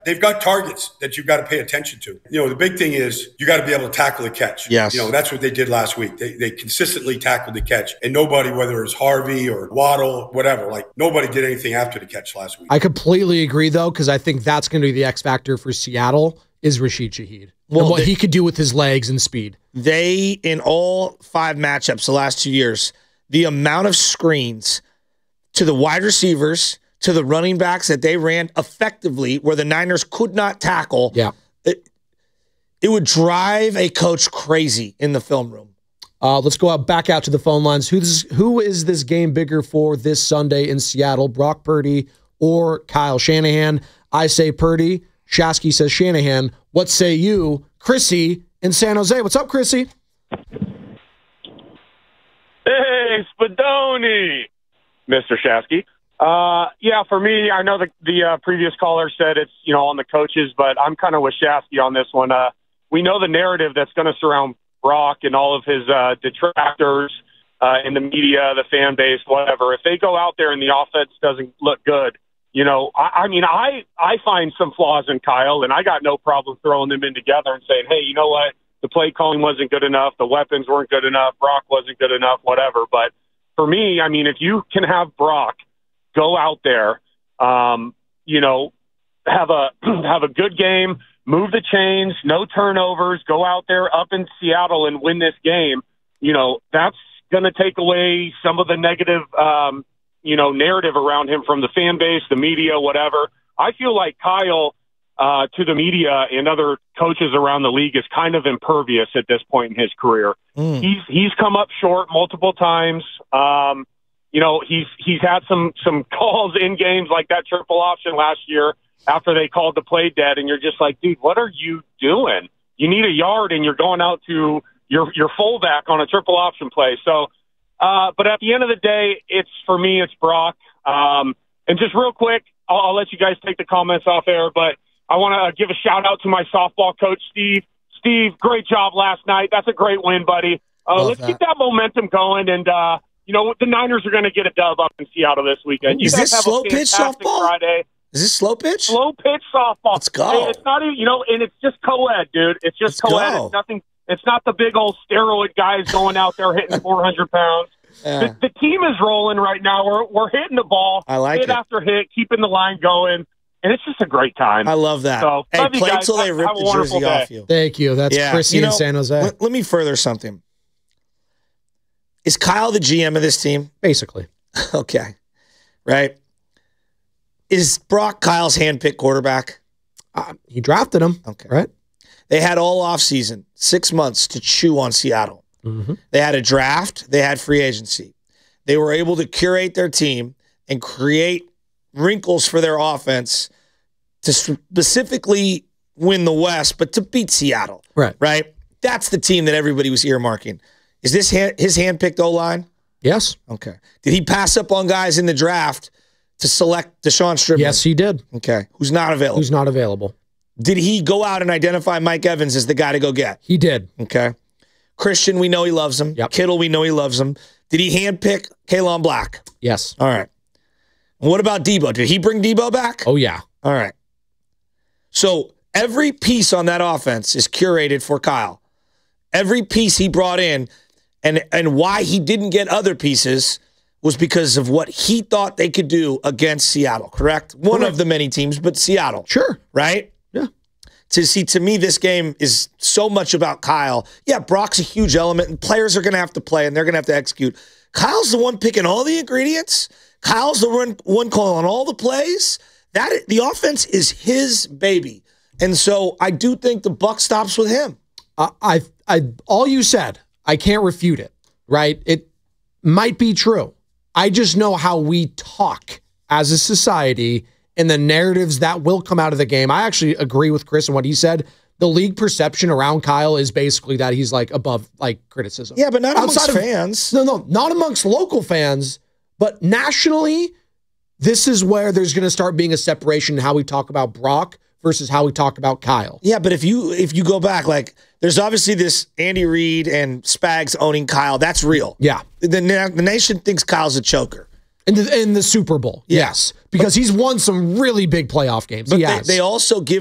They've got targets that you've got to pay attention to. The big thing is you got to be able to tackle the catch. Yes. That's what they did last week. They consistently tackled the catch. And nobody, whether it was Harvey or Waddle, whatever, nobody did anything after the catch last week. I completely agree, though, because I think that's going to be the X factor for Seattle is Rashid Shaheed. Well, and what he could do with his legs and speed. They, in all 5 matchups the last 2 years, the amount of screens to the wide receivers, to the running backs that they ran effectively where the Niners could not tackle, it would drive a coach crazy in the film room. Let's go back out to the phone lines. Who is this game bigger for this Sunday in Seattle, Brock Purdy or Kyle Shanahan? I say Purdy. Shasky says Shanahan. What say you? Chrissy in San Jose. What's up, Chrissy? Hey, Spadoni, Mr. Shasky. Yeah, for me, I know the previous caller said it's, on the coaches, but I'm kind of with Shasky on this one. We know the narrative that's going to surround Brock and all of his detractors in the media, the fan base, whatever. If they go out there and the offense doesn't look good, I find some flaws in Kyle, and I got no problem throwing them in together and saying, hey, you know what? The play calling wasn't good enough. The weapons weren't good enough. Brock wasn't good enough, whatever. But for me, if you can have Brock go out there, have a good game, move the chains, no turnovers, go out there up in Seattle and win this game, that's going to take away some of the negative, narrative around him from the fan base, the media, whatever. I feel like Kyle, to the media and other coaches around the league, is kind of impervious at this point in his career. He's come up short multiple times. He's had some calls in games like that triple option last year after they called the play dead, and you're just like, dude, what are you doing? You need a yard, and you're going out to your fullback on a triple option play. So, but at the end of the day, it's Brock. And just real quick, I'll let you guys take the comments off air, but I want to give a shout out to my softball coach, Steve. Steve, great job last night. That's a great win, buddy. Let's keep that momentum going, and the Niners are going to get a dub up in Seattle this weekend. Is this slow pitch softball? Friday. Is this slow pitch? Slow pitch softball. Let's go. Hey, it's not even, and it's just co-ed, dude. It's just co-ed. It's nothing. It's not the big old steroid guys going out there hitting 400 pounds. Yeah. The team is rolling right now. We're hitting the ball. I like hit it. after hit, keeping the line going. And it's just a great time. I love that. So, hey, play until they rip the jersey off you. Thank you. That's Chrissy in San Jose. Let me further something. Is Kyle the GM of this team? Basically. Okay. Right. Is Brock Kyle's handpicked quarterback? He drafted him. Okay. Right. They had all offseason, 6 months to chew on Seattle. Mm-hmm. They had a draft. They had free agency. They were able to curate their team and create wrinkles for their offense to specifically win the West, but to beat Seattle. Right. Right? That's the team that everybody was earmarking. Is this his hand-picked O-line? Yes. Okay. Did he pass up on guys in the draft to select Deshaun Strickland? Yes, he did. Okay. Who's not available? Who's not available. Did he go out and identify Mike Evans as the guy to go get? He did. Okay. Christian, we know he loves him. Yep. Kittle, we know he loves him. Did he handpick Kalen Black? Yes. All right. What about Debo? Did he bring Debo back? Oh, yeah. All right. So every piece on that offense is curated for Kyle. Every piece he brought in, and why he didn't get other pieces was because of what he thought they could do against Seattle, correct? One of the many teams, but Seattle. Sure. Right? Yeah. To me, this game is so much about Kyle. Yeah, Brock's a huge element, and players are going to have to play, and they're going to have to execute. Kyle's the one picking all the ingredients. Kyle's the one calling all the plays. The offense is his baby. And so I do think the buck stops with him. All you said, I can't refute it, right? It might be true. I just know how we talk as a society and the narratives that will come out of the game. I actually agree with Chris and what he said. The league perception around Kyle is basically that he's above criticism. Yeah, but not amongst fans. No, not amongst local fans, but nationally, this is where there's going to start being a separation in how we talk about Brock versus how we talk about Kyle. Yeah, but if you go back, there's obviously this Andy Reid and Spags owning Kyle. That's real. Yeah. The nation thinks Kyle's a choker. In the Super Bowl, yes. Because he's won some really big playoff games. But he has. they also give